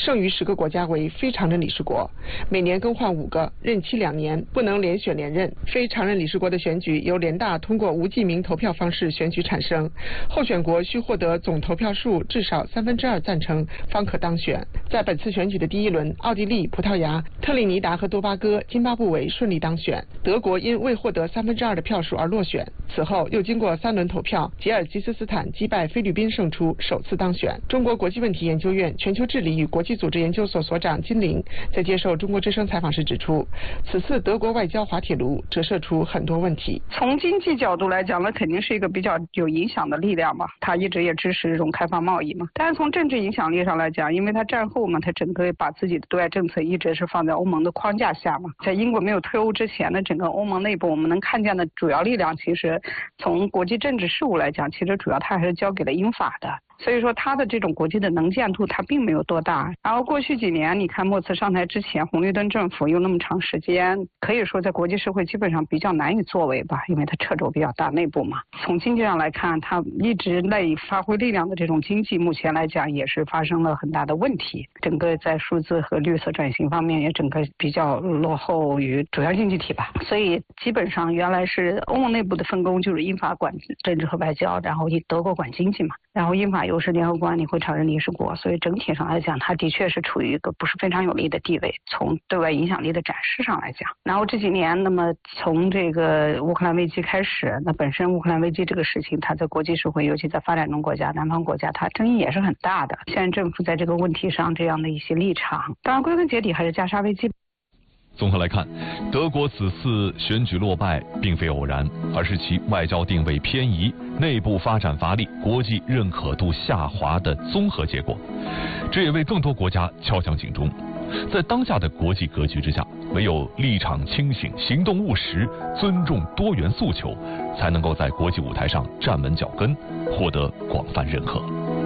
剩余10个国家为非常任理事国，每年更换5个，任期2年，不能连选连任。非常任理事国的选举由联大通过无记名投票方式选举产生，候选国需获得总投票数至少2/3赞成方可当选。在本次选举的第1轮，奥地利、葡萄牙、特立尼达和多巴哥、津巴布韦顺利当选，德国因未获得2/3的票数而落选。此后又经过3轮投票，吉尔吉斯斯坦击败菲律宾胜出，首次当选。中国国际问题研究院全球治理与国际组织研究所所长金玲在接受中国之声采访时指出，此次德国外交滑铁卢折射出很多问题。 从经济角度来讲呢，肯定是一个比较有影响的力量嘛，他一直也支持这种开放贸易嘛。但是从政治影响力上来讲，因为他战后嘛，他整个把自己的对外政策一直是放在欧盟的框架下嘛。在英国没有退欧之前的整个欧盟内部，我们能看见的主要力量，其实从国际政治事务来讲，其实主要他还是交给了英法的。所以说他的这种国际的能见度他并没有多大。然后过去几年你看莫茨上台之前，红绿灯政府有那么长时间，可以说在国际社会基本上比较难以作为吧，因为他掣肘比较大，内部嘛。从经济上来看，他一直内发挥力量的这种经济目前来讲也是发生了很大的问题，整个在数字和绿色转型方面也整个比较落后于主要经济体吧。所以基本上原来是欧盟内部的分工就是英法管政治和外交，然后德国管经济嘛，然后英法又是联合国安理会常任理事国，所以整体上来讲，它的确是处于一个不是非常有利的地位，从对外影响力的展示上来讲。然后这几年，那么从这个乌克兰危机开始，那本身乌克兰危机这个事情，它在国际社会，尤其在发展中国家、南方国家，它争议也是很大的。现在政府在这个问题上这样的一些立场，当然归根结底还是加沙危机。 综合来看，德国此次选举落败并非偶然，而是其外交定位偏移、内部发展乏力、国际认可度下滑的综合结果。这也为更多国家敲响警钟。在当下的国际格局之下，唯有立场清醒、行动务实、尊重多元诉求，才能够在国际舞台上站稳脚跟，获得广泛认可。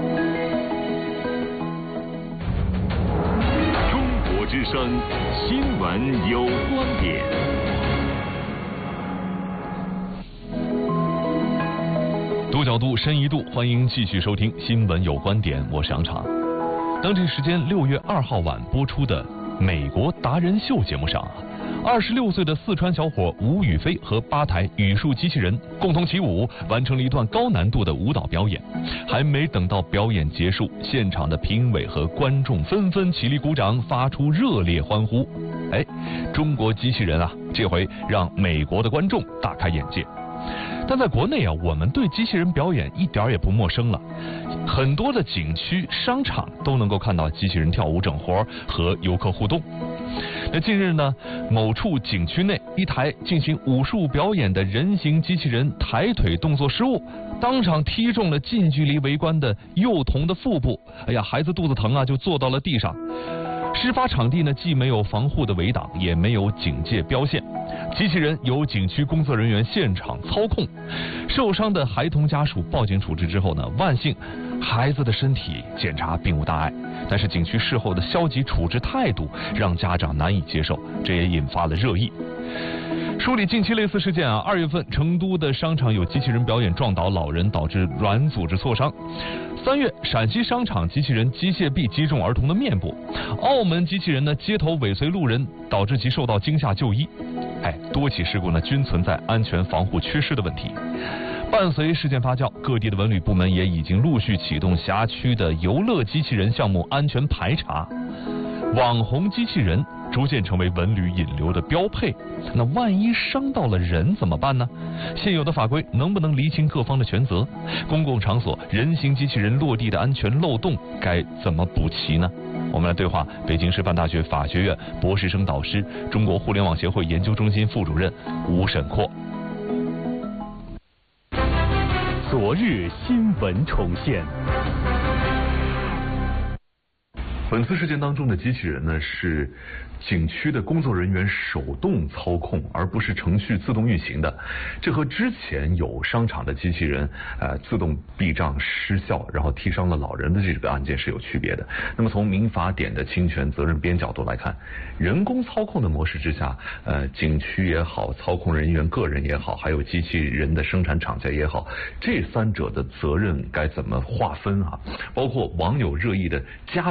之声新闻有观点。 多角度，深一度，欢迎继续收听新闻有观点，我是杨常。当地时间6月2号晚播出的美国达人秀节目上，26岁的四川小伙吴宇飞和8台语数机器人共同起舞，完成了一段高难度的舞蹈表演。还没等到表演结束，现场的评委和观众纷纷起立鼓掌，发出热烈欢呼。中国机器人啊，这回让美国的观众大开眼界。但在国内啊，我们对机器人表演一点也不陌生了，很多的景区、商场都能够看到机器人跳舞整活和游客互动。那近日呢，某处景区内一台进行武术表演的人形机器人抬腿动作失误，当场踢中了近距离围观的幼童的腹部，孩子肚子疼啊，就坐到了地上。事发场地呢，既没有防护的围挡，也没有警戒标线，机器人由景区工作人员现场操控。受伤的孩童家属报警处置之后呢，万幸孩子的身体检查并无大碍，但是景区事后的消极处置态度让家长难以接受，这也引发了热议。梳理近期类似事件啊，2月份成都的商场有机器人表演撞倒老人，导致软组织挫伤。3月，陕西商场机器人机械臂击中儿童的面部。澳门机器人呢街头尾随路人，导致其受到惊吓就医。多起事故呢均存在安全防护缺失的问题。伴随事件发酵，各地的文旅部门也已经陆续启动辖区的游乐机器人项目安全排查。网红机器人逐渐成为文旅引流的标配，那万一伤到了人怎么办呢？现有的法规能不能厘清各方的权责？公共场所人形机器人落地的安全漏洞该怎么补齐呢？我们来对话北京师范大学法学院博士生导师、中国互联网协会研究中心副主任吴沈阔。 昨日新闻重现。 本次事件当中的机器人呢，是景区的工作人员手动操控，而不是程序自动运行的。这和之前有商场的机器人自动避障失效，然后踢伤了老人的这个案件是有区别的。那么从民法典的侵权责任编角度来看，人工操控的模式之下，景区也好，操控人员个人也好，还有机器人的生产厂家也好，这三者的责任该怎么划分啊？包括网友热议的家长监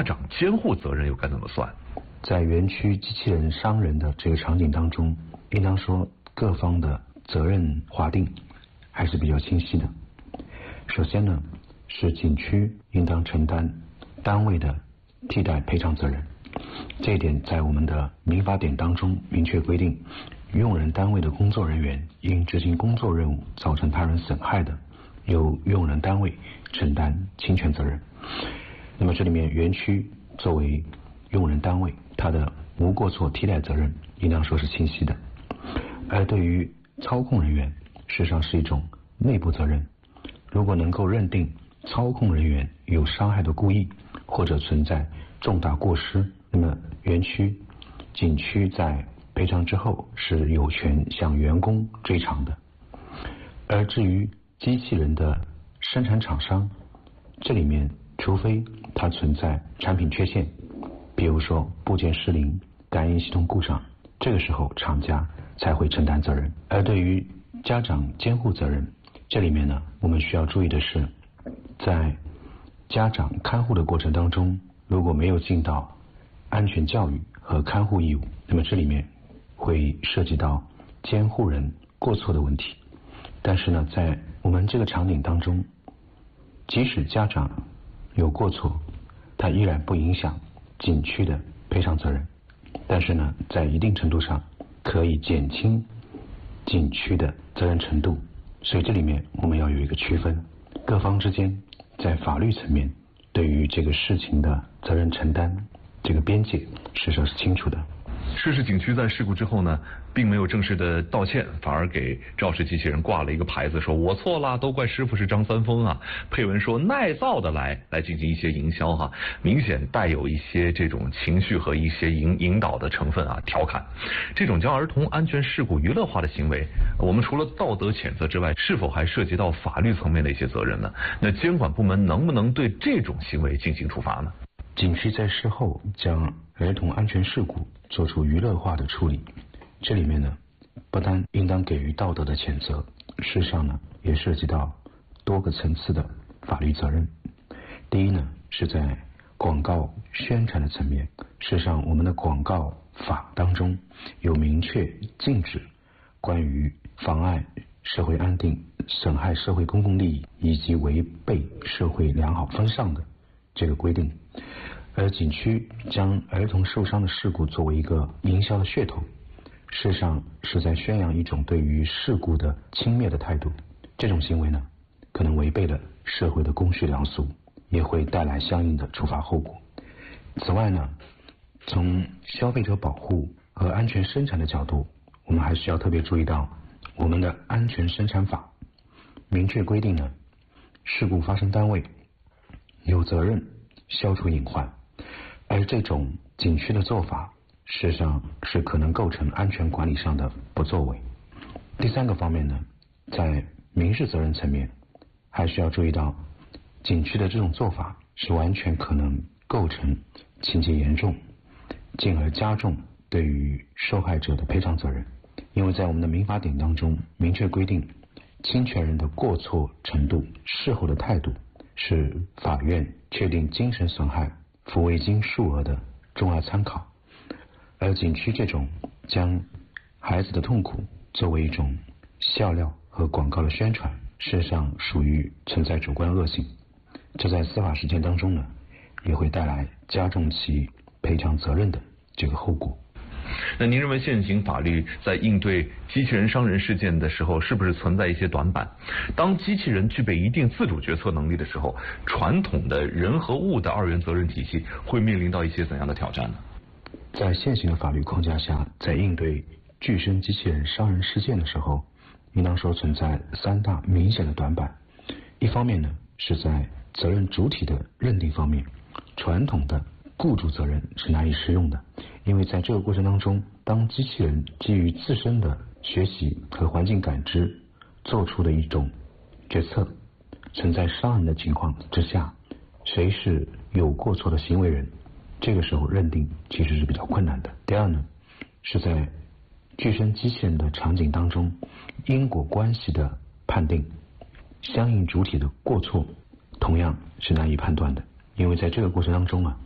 监护责任又该怎么算？ 在园区机器人伤人的这个场景当中，应当说各方的责任划定还是比较清晰的。首先呢，是景区应当承担单位的替代赔偿责任，这一点在我们的民法典当中明确规定，用人单位的工作人员因执行工作任务造成他人损害的，由用人单位承担侵权责任。那么这里面园区作为用人单位，它的无过错替代责任应当说是清晰的。而对于操控人员，事实上是一种内部责任。如果能够认定操控人员有伤害的故意，或者存在重大过失，那么园区、景区在赔偿之后是有权向员工追偿的。而至于机器人的生产厂商，这里面除非它存在产品缺陷，比如说部件失灵、感应系统故障，这个时候厂家才会承担责任。而对于家长监护责任，这里面呢，我们需要注意的是，在家长看护的过程当中，如果没有尽到安全教育和看护义务，那么这里面会涉及到监护人过错的问题。但是呢，在我们这个场景当中，即使家长有过错，它依然不影响景区的赔偿责任，但是呢，在一定程度上可以减轻景区的责任程度。所以这里面我们要有一个区分，各方之间在法律层面对于这个事情的责任承担这个边界事实上是清楚的。 涉事景区在事故之后呢，并没有正式的道歉，反而给肇事机器人挂了一个牌子，说我错了，都怪师傅是张三丰啊，配文说耐造的来进行一些营销哈，明显带有一些这种情绪和一些引导的成分啊，调侃。这种将儿童安全事故娱乐化的行为，我们除了道德谴责之外，是否还涉及到法律层面的一些责任呢？那监管部门能不能对这种行为进行处罚呢？ 景区在事后将儿童安全事故做出娱乐化的处理，这里面呢，不单应当给予道德的谴责，事实上呢，也涉及到多个层次的法律责任。第一呢，是在广告宣传的层面，事实上我们的广告法当中有明确禁止关于妨碍社会安定、损害社会公共利益以及违背社会良好风尚的这个规定。而景区将儿童受伤的事故作为一个营销的噱头，事实上是在宣扬一种对于事故的轻蔑的态度。这种行为呢，可能违背了社会的公序良俗，也会带来相应的处罚后果。此外呢，从消费者保护和安全生产的角度，我们还需要特别注意到我们的安全生产法明确规定呢，事故发生单位有责任消除隐患，而这种景区的做法事实上是可能构成安全管理上的不作为。第三个方面呢，在民事责任层面还需要注意到景区的这种做法是完全可能构成情节严重，进而加重对于受害者的赔偿责任。因为在我们的民法典当中明确规定，侵权人的过错程度、事后的态度是法院确定精神损害抚慰金数额的重要参考。而景区这种将孩子的痛苦作为一种笑料和广告的宣传，事实上属于存在主观恶性，这在司法实践当中呢，也会带来加重其赔偿责任的这个后果。 那您认为现行法律在应对机器人伤人事件的时候，是不是存在一些短板？当机器人具备一定自主决策能力的时候，传统的人和物的二元责任体系会面临到一些怎样的挑战呢？ 在现行的法律框架下，在应对具身机器人伤人事件的时候，应当说存在三大明显的短板。一方面呢，是在责任主体的认定方面，传统的雇主责任是难以适用的，因为在这个过程当中，当机器人基于自身的学习和环境感知做出的一种决策，存在伤人的情况之下，谁是有过错的行为人，这个时候认定其实是比较困难的。第二呢，是在具身机器人的场景当中，因果关系的判定，相应主体的过错同样是难以判断的，因为在这个过程当中啊，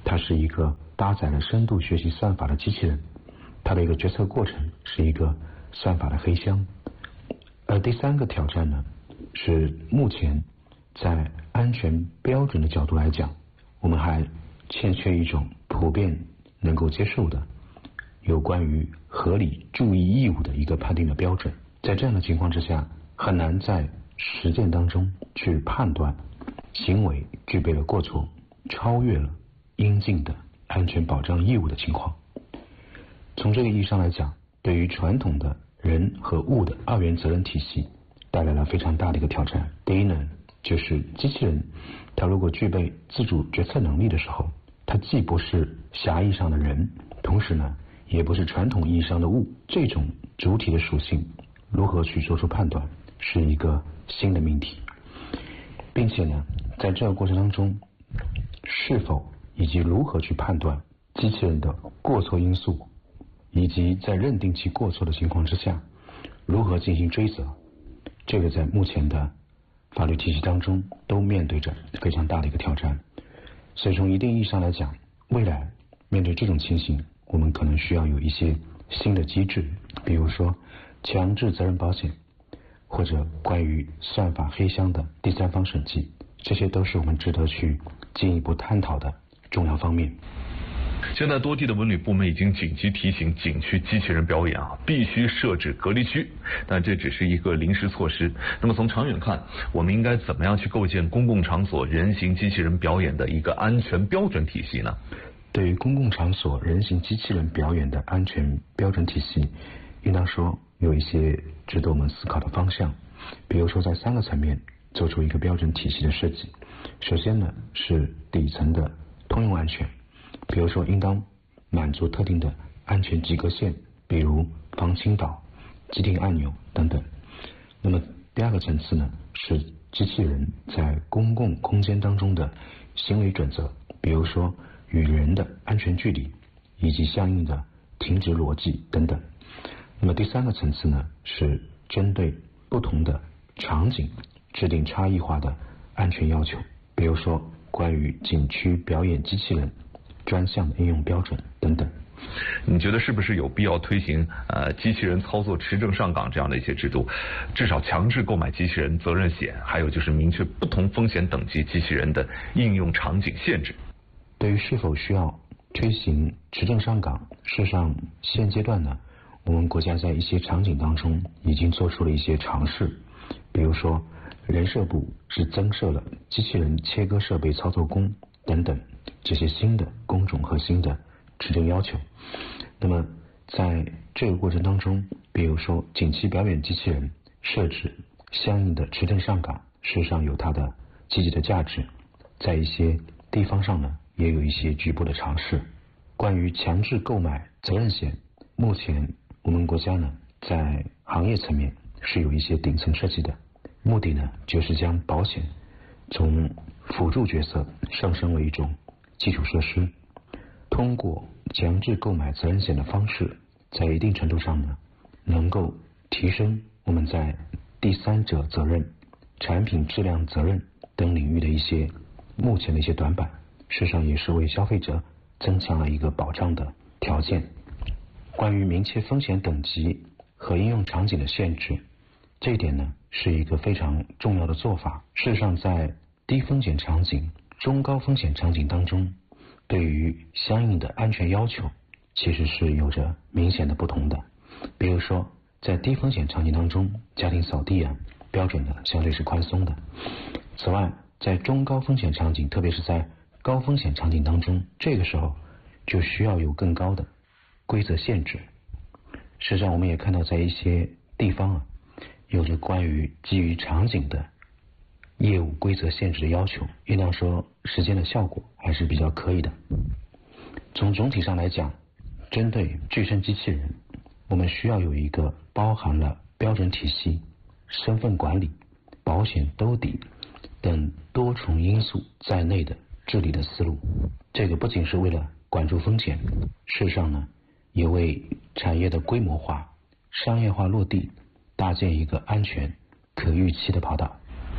它是一个搭载了深度学习算法的机器人，它的一个决策过程是一个算法的黑箱。而第三个挑战呢，是目前在安全标准的角度来讲，我们还欠缺一种普遍能够接受的有关于合理注意义务的一个判定的标准。在这样的情况之下，很难在实践当中去判断行为具备了过错，超越了应尽的安全保障义务的情况。从这个意义上来讲，对于传统的人和物的二元责任体系带来了非常大的一个挑战。第一呢，就是机器人它如果具备自主决策能力的时候，它既不是狭义上的人，同时呢也不是传统意义上的物，这种主体的属性如何去做出判断，是一个新的命题。并且呢，在这个过程当中，是否以及如何去判断机器人的过错因素，以及在认定其过错的情况之下，如何进行追责，这个在目前的法律体系当中都面对着非常大的一个挑战。所以从一定意义上来讲，未来面对这种情形，我们可能需要有一些新的机制，比如说强制责任保险，或者关于算法黑箱的第三方审计，这些都是我们值得去进一步探讨的重要方面。 现在多地的文旅部门已经紧急提醒景区机器人表演必须设置隔离区，但这只是一个临时措施。那么从长远看，我们应该怎么样去构建公共场所人形机器人表演的一个安全标准体系呢？ 对于公共场所人形机器人表演的安全标准体系，应当说有一些值得我们思考的方向。比如说在3个层面做出一个标准体系的设计。首先呢，是底层的通用安全，比如说应当满足特定的安全及格线，比如防倾倒、急停按钮等等。那么第2个层次呢，是机器人在公共空间当中的行为准则，比如说与人的安全距离以及相应的停止逻辑等等。那么第3个层次呢，是针对不同的场景制定差异化的安全要求，比如说关于景区表演机器人专项的应用标准等等。 你觉得是不是有必要推行机器人操作持证上岗这样的一些制度，至少强制购买机器人责任险，还有就是明确不同风险等级机器人的应用场景限制？ 对于是否需要推行持证上岗，事实上现阶段呢，我们国家在一些场景当中已经做出了一些尝试，比如说人社部是增设了机器人切割设备操作工等等这些新的工种和新的持证要求。那么在这个过程当中，比如说景区表演机器人设置相应的持证上岗，事实上有它的积极的价值。在一些地方上呢，也有一些局部的尝试。关于强制购买责任险，目前我们国家呢在行业层面是有一些顶层设计的，目的呢就是将保险从辅助角色上升为一种基础设施。通过强制购买责任险的方式，在一定程度上呢，能够提升我们在第三者责任、产品质量责任等领域的一些目前的一些短板，事实上也是为消费者增强了一个保障的条件。关于明确风险等级和应用场景的限制，这一点呢是一个非常重要的做法。事实上，在低风险场景、中高风险场景当中，对于相应的安全要求其实是有着明显的不同的。比如说在低风险场景当中，家庭扫地标准呢相对是宽松的。此外，在中高风险场景，特别是在高风险场景当中，这个时候就需要有更高的规则限制。实际上我们也看到在一些地方有着关于基于场景的业务规则限制的要求，应当说实践的效果还是比较可以的。从总体上来讲，针对具身机器人，我们需要有一个包含了标准体系、身份管理、保险兜底等多重因素在内的治理的思路。这个不仅是为了管住风险，事实上呢，也为产业的规模化、商业化落地搭建一个安全、可预期的跑道。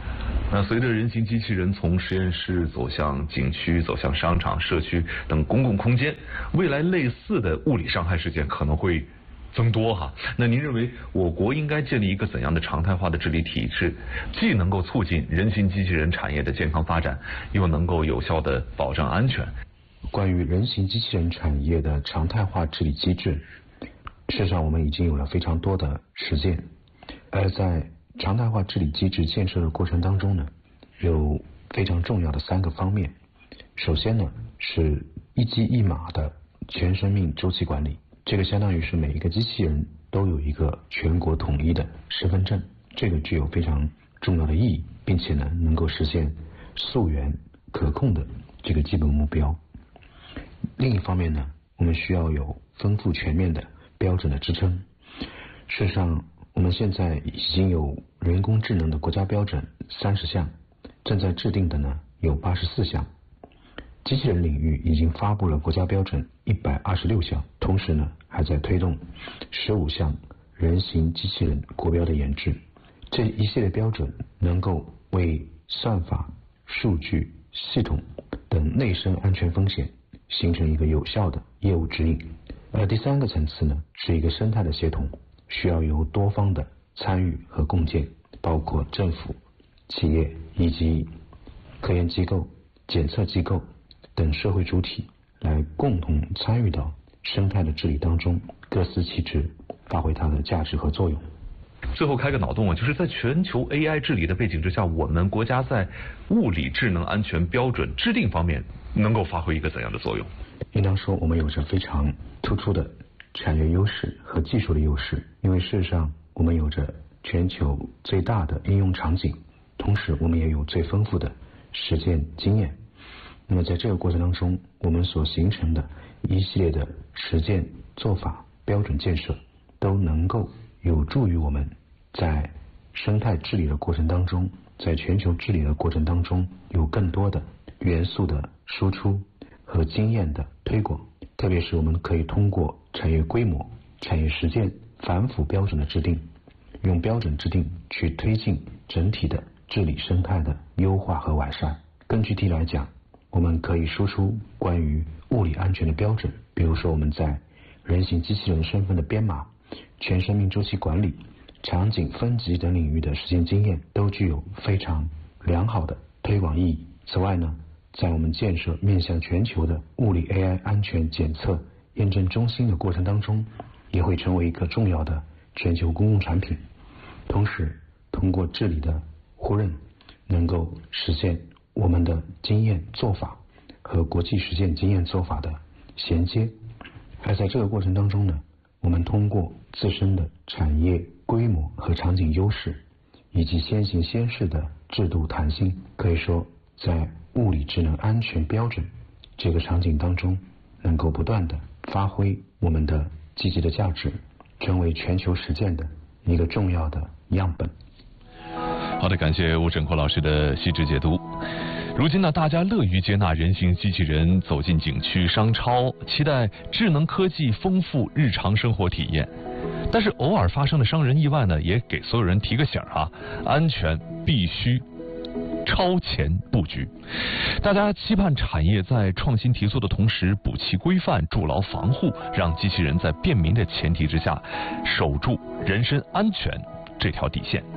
那随着人形机器人从实验室走向景区、走向商场、社区等公共空间，未来类似的物理伤害事件可能会增多哈。那您认为我国应该建立一个怎样的常态化的治理体制，既能够促进人形机器人产业的健康发展，又能够有效的保障安全？ 关于人形机器人产业的常态化治理机制，事实上我们已经有了非常多的实践。而在常态化治理机制建设的过程当中呢，有非常重要的3个方面。首先呢，是一机一码的全生命周期管理，这个相当于是每一个机器人都有一个全国统一的身份证，这个具有非常重要的意义，并且呢，能够实现溯源可控的这个基本目标。另一方面呢，我们需要有丰富全面的标准的支撑。事实上，我们现在已经有人工智能的国家标准30项，正在制定的呢有84项。机器人领域已经发布了国家标准126项，同时呢还在推动15项人形机器人国标的研制。这一系列标准能够为算法、数据、系统等内生安全风险形成一个有效的业务指引。而第3个层次呢，是一个生态的协同，需要由多方的参与和共建，包括政府、企业以及科研机构、检测机构等社会主体来共同参与到生态的治理当中，各司其职，发挥它的价值和作用。 最后开个脑洞啊，就是在全球 AI 治理的背景之下，我们国家在物理智能安全标准制定方面能够发挥一个怎样的作用？ 应当说，我们有着非常突出的产业优势和技术的优势，因为事实上我们有着全球最大的应用场景，同时我们也有最丰富的实践经验。那么在这个过程当中，我们所形成的一系列的实践做法、标准建设，都能够有助于我们在生态治理的过程当中，在全球治理的过程当中，有更多的元素的输出和经验的推广。特别是我们可以通过产业规模、产业实践、反腐标准的制定，用标准制定去推进整体的治理生态的优化和完善。更具体来讲，我们可以输出关于物理安全的标准，比如说我们在人形机器人身份的编码、全生命周期管理、场景分级等领域的实践经验，都具有非常良好的推广意义。此外呢，在我们建设面向全球的物理 AI 安全检测验证中心的过程当中，也会成为一个重要的全球公共产品。同时，通过治理的互认，能够实现我们的经验做法和国际实践经验做法的衔接。而在这个过程当中呢，我们通过自身的产业规模和场景优势，以及先行先试的制度弹性，可以说在物理智能安全标准这个场景当中，能够不断的发挥我们的积极的价值，成为全球实践的一个重要的样本。 好的，感谢吴振国老师的细致解读。如今呢，大家乐于接纳人形机器人走进景区、商超，期待智能科技丰富日常生活体验。但是偶尔发生的伤人意外呢，也给所有人提个醒啊，安全必须超前布局。大家期盼产业在创新提速的同时，补齐规范，筑牢防护，让机器人在便民的前提之下，守住人身安全这条底线。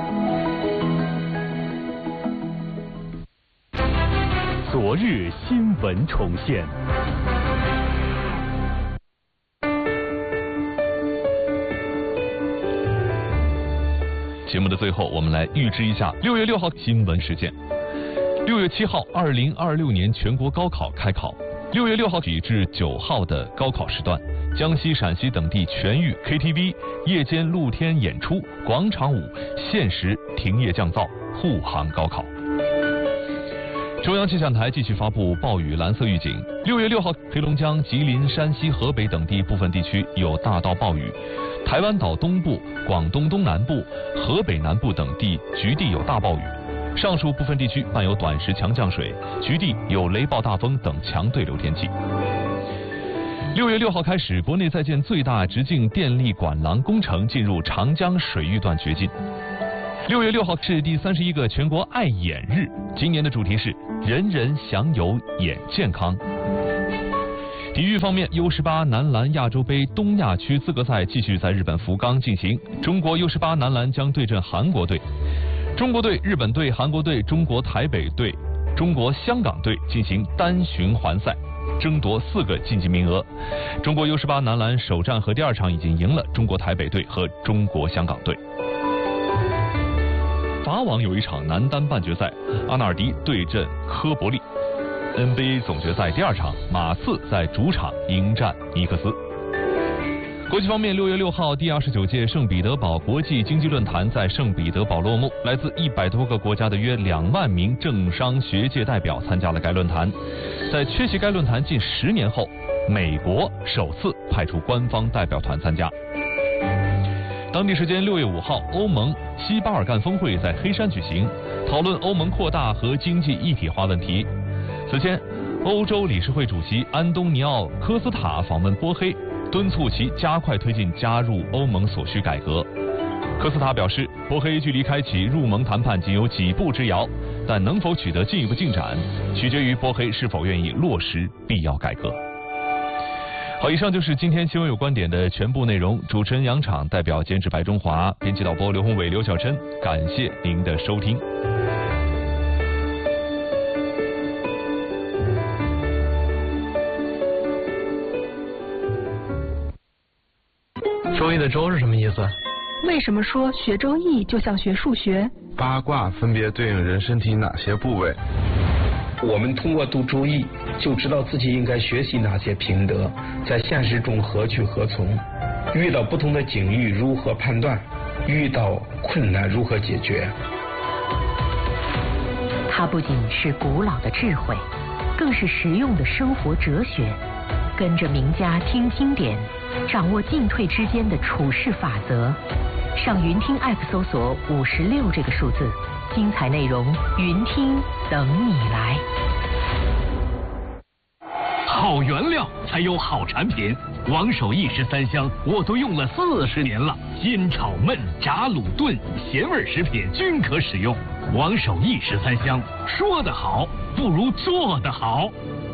昨日新闻重现。 节目的最后，我们来预知一下6月6号新闻事件。6月7号，2026年全国高考开考。6月6号起至9号的高考时段，江西、陕西等地全域 KTV、夜间露天演出、广场舞限时停业降噪，护航高考。中央气象台继续发布暴雨蓝色预警。6月6号，黑龙江、吉林、山西、河北等地部分地区有大到暴雨，台湾岛东部、广东东南部、河北南部等地局地有大暴雨。上述部分地区伴有短时强降水，局地有雷暴大风等强对流天气。6月6号开始，国内在建最大直径电力管廊工程进入长江水域段掘进。 6月6号是第31个全国爱眼日，今年的主题是人人享有眼健康。体育方面，U18男篮亚洲杯东亚区资格赛继续在日本福冈进行，中国U18男篮将对阵韩国队，中国队、日本队、韩国队、中国台北队、中国香港队进行单循环赛，争夺4个晋级名额。中国 U18男篮首战和第2场已经赢了中国台北队和中国香港队。法网有一场男单半决赛，阿纳尔迪对阵科伯利。NBA 总决赛第2场，马刺在主场迎战尼克斯。国际方面，6月6号，第29届圣彼得堡国际经济论坛在圣彼得堡落幕，来自100多个国家的约2万名政商学界代表参加了该论坛。在缺席该论坛近10年后，美国首次派出官方代表团参加。当地时间6月5号，欧盟西巴尔干峰会在黑山举行，讨论欧盟扩大和经济一体化问题。此前，欧洲理事会主席安东尼奥·科斯塔访问波黑，敦促其加快推进加入欧盟所需改革。科斯塔表示，波黑距离开启入盟谈判仅有几步之遥，但能否取得进一步进展，取决于波黑是否愿意落实必要改革。好，以上就是今天新闻有观点的全部内容。主持人杨昶，代表监制白中华，编辑导播刘宏伟、刘晓琛，感谢您的收听。 周易的周是什么意思？ 为什么说学周易就像学数学？ 八卦分别对应人身体哪些部位？ 我们通过读周易就知道自己应该学习哪些品德，在现实中何去何从，遇到不同的境遇如何判断，遇到困难如何解决。 它不仅是古老的智慧，更是实用的生活哲学。跟着名家听经典，掌握进退之间的处事法则。上云听 App 搜索56这个数字，精彩内容云听等你来。 好原料才有好产品，王守义13香我都用了40年了，煎炒焖炸卤炖咸味食品均可使用。王守义13香，说得好不如做得好。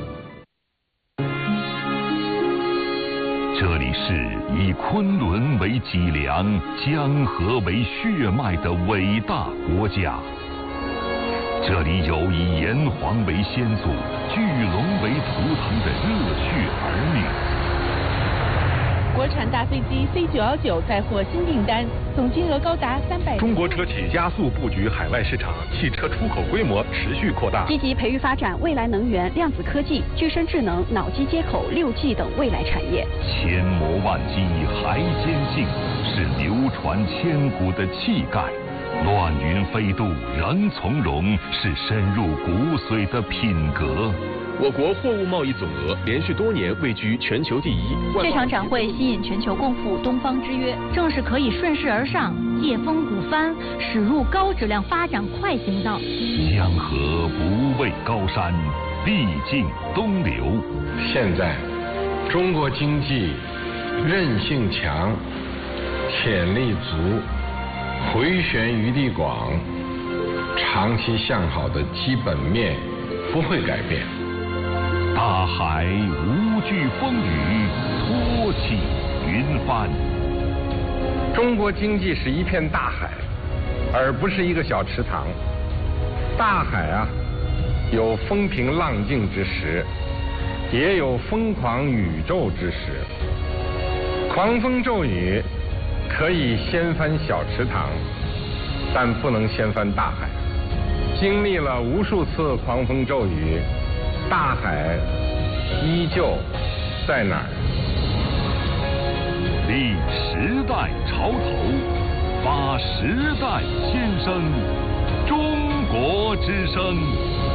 这里是以昆仑为脊梁、江河为血脉的伟大国家。这里有以炎黄为先祖、巨龙为图腾的热血儿女。 国产大飞机 C919 载获新订单，总金额高达300。 中国车企加速布局海外市场，汽车出口规模持续扩大。 积极培育发展未来能源、量子科技、具身智能、脑机接口、6G 等未来产业。 千磨万击还坚劲，是流传千古的气概。乱云飞渡仍从容，是深入骨髓的品格。 我国货物贸易总额连续多年位居全球第一。 这场展会吸引全球共赴东方之约，正是可以顺势而上，借风鼓帆，驶入高质量发展快行道。 江河不畏高山，必经东流。 现在，中国经济韧性强，潜力足，回旋余地广，长期向好的基本面不会改变。 大海无惧风雨，托起云帆。 中国经济是一片大海，而不是一个小池塘。大海啊，有风平浪静之时，也有疯狂宇宙之时。狂风骤雨可以掀翻小池塘，但不能掀翻大海。经历了无数次狂风骤雨，大海依旧在哪儿？ 立时代潮头，发时代先声，中国之声。